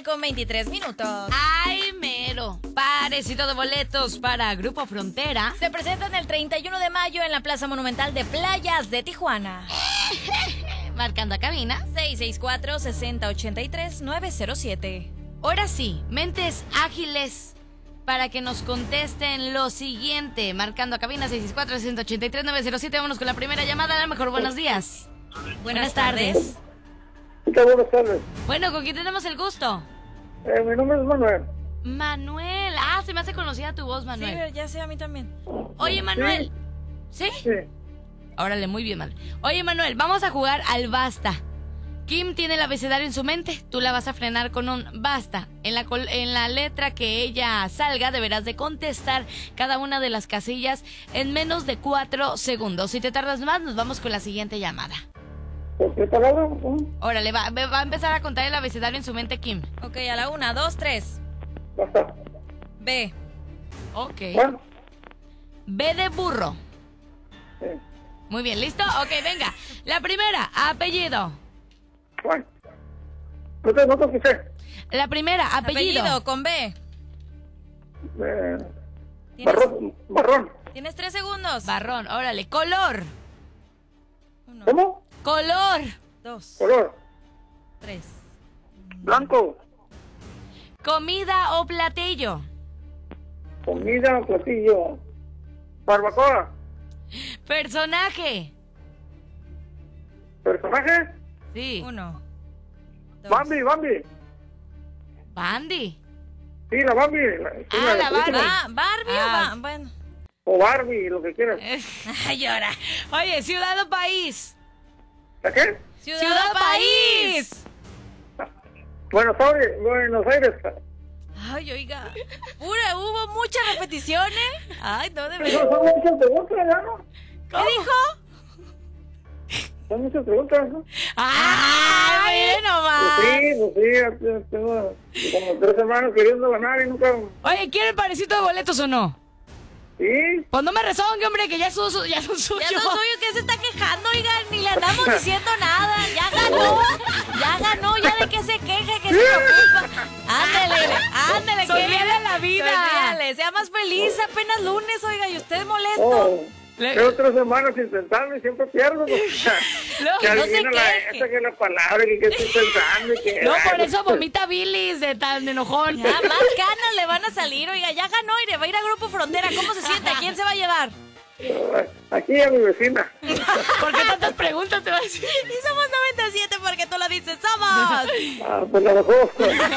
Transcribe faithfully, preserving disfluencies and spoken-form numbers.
con veintitrés minutos. ¡Ay, mero! Parecito de boletos para Grupo Frontera. Se presentan el treinta y uno de mayo en la Plaza Monumental de Playas de Tijuana. Marcando a cabina. seis seis cuatro, seis cero ocho tres, nueve cero siete. Ahora sí, mentes ágiles para que nos contesten lo siguiente. Marcando a cabina seis seis cuatro, seis cero ocho tres, nueve cero siete. Vámonos con la primera llamada. A lo mejor, buenos días. Buenas, Buenas tardes. tardes. Hola, buenas tardes. Bueno, ¿con quién tenemos el gusto? Eh, mi nombre es Manuel. Manuel. Ah, se me hace conocida tu voz, Manuel. Sí, ya sé, a mí también. Oye, Manuel. ¿Sí? Sí. Órale, muy bien, Manuel. Oye, Manuel, vamos a jugar al basta. Kim tiene el abecedario en su mente. Tú la vas a frenar con un basta. En la, col- en la letra que ella salga, deberás de contestar cada una de las casillas en menos de cuatro segundos. Si te tardas más, nos vamos con la siguiente llamada. ¿Por qué palabra? Órale, va, va a empezar a contar el abecedario en su mente, Kim. Ok, a la una, dos, tres. Basta. B. Ok. Juan. B de burro. Sí. Muy bien, ¿listo? Ok, venga. La primera, apellido. Juan. No te, no te escuché. La primera, apellido. Apellido, con B. Eh, ¿Tienes, barrón. Barrón. tienes tres segundos. Barrón, órale. Color. Uno, ¿Cómo? Color. dos, Color. tres. Blanco. Comida o platillo. Comida, platillo. Barbacoa. Personaje. Personaje. Sí. Uno, dos. Bambi, Bambi. Bandy. Sí, la Bambi. La, sí, Ah, la Barbie. Ah, Barbie o Ah. Ba- bueno. O Barbie, lo que quieras. Ay, ahora. Oye, ciudad o país. ¿La qué? Ciudad, Ciudad o o país. Buenos Aires. Buenos Aires. Ay, oiga. Pura, hubo muchas repeticiones. Ay, no, de No, verdad. son muchas preguntas, ¿ya no? ¿Qué dijo? Son muchas preguntas, ¿no? ¡Ah! Mire nomás. Pues sí, pues sí, ya tengo como tres semanas queriendo ganar y nunca... Oye, ¿quieren parecito de boletos o no? Sí, Pues no me rezongue, hombre, que ya son, su- ya son suyos. Ya no soy yo que se está quejando, oiga, ni le andamos diciendo nada. Ya ganó, ya ganó, ya de qué se queja, que se preocupa. Ándele, ándele, Sonríele a la vida. Sonríale, sea más feliz, apenas lunes, oiga, y usted molesto. oh, Le- tengo tres semanas intentando y siempre pierdo. Pues, No, que no se adivina la, queje. esa que es la palabra, que, que estoy pensando y que... No, ay, por eso vomita bilis de tan enojón. Ya, más ganas le van a salir, oiga, ya ganó y le va a ir a Grupo Frontera. ¿Cómo se siente? ¿A quién se va a llevar? Aquí a mi vecina. ¿Por qué tantas preguntas te va a decir? Y somos noventa y siete porque tú lo dices, somos. Ah, pues la mejor.